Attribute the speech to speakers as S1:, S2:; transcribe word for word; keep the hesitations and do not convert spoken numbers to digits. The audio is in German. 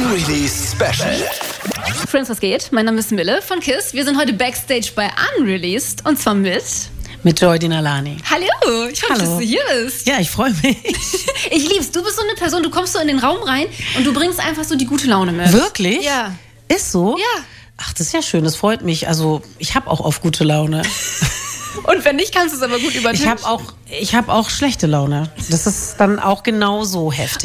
S1: Unreleased Special.
S2: Friends, was geht? Mein Name ist Mille von KISS. Wir sind heute Backstage bei Unreleased und zwar mit...
S3: Mit Joy Dinalani.
S2: Hallo, ich freue mich, dass du hier bist.
S3: Ja, ich freue mich.
S2: Ich lieb's. Du bist so eine Person, du kommst so in den Raum rein und du bringst einfach so die gute Laune mit.
S3: Wirklich?
S2: Ja.
S3: Ist so?
S2: Ja.
S3: Ach, das ist ja schön, das freut mich. Also, ich habe auch oft gute Laune.
S2: Und wenn nicht, kannst du es aber gut übertünchen.
S3: Ich habe auch, ich hab auch schlechte Laune. Das ist dann auch genauso heftig.